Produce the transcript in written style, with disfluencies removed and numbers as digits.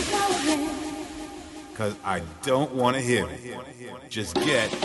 Cause I don't want to hear it. Just get